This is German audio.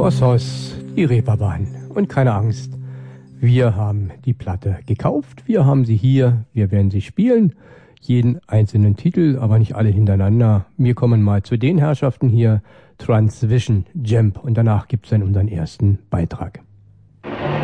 Bosshaus, die Reeperbahn. Und keine Angst, wir haben die Platte gekauft, wir haben sie hier, wir werden sie spielen. Jeden einzelnen Titel, aber nicht alle hintereinander. Wir kommen mal zu den Herrschaften hier, Transvision Jamp. Und danach gibt's dann unseren ersten Beitrag.